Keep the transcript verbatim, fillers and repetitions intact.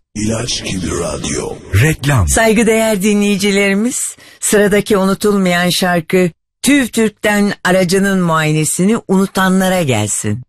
İlaç gibi radyo. Reklam. Saygıdeğer dinleyicilerimiz, sıradaki unutulmayan şarkı TÜV TÜRK'ten aracının muayenesini unutanlara gelsin.